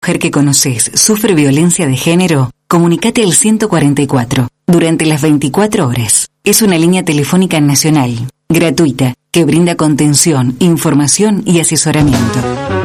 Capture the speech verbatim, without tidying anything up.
mujer que conoces sufre violencia de género, comunicate al ciento cuarenta y cuatro durante las veinticuatro horas. Es una línea telefónica nacional, gratuita, que brinda contención, información y asesoramiento.